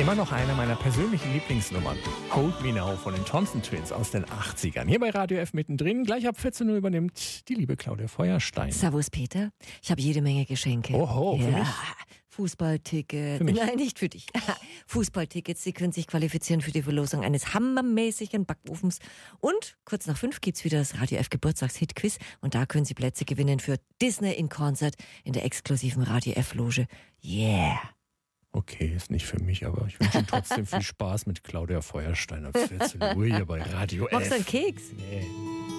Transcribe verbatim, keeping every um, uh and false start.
Immer noch eine meiner persönlichen Lieblingsnummern. Hold Me Now von den Johnson Twins aus den achtzigern. Hier bei Radio F mittendrin. Gleich ab vierzehn Uhr übernimmt die liebe Claudia Feuerstein. Servus Peter, ich habe jede Menge Geschenke. Oho, für ja. mich? Fußballtickets. Für mich? Nein, nicht für dich. Fußballtickets, Sie können sich qualifizieren für die Verlosung eines hammermäßigen Backofens. Und kurz nach fünf gibt's wieder das Radio F Geburtstags-Hit-Quiz. Und da können Sie Plätze gewinnen für Disney in Concert in der exklusiven Radio F-Loge. Yeah! Okay, ist nicht für mich, aber ich wünsche Ihnen trotzdem viel Spaß mit Claudia Feuerstein ab vierzehn Uhr hier bei Radio F. Machst du einen Keks? Nee.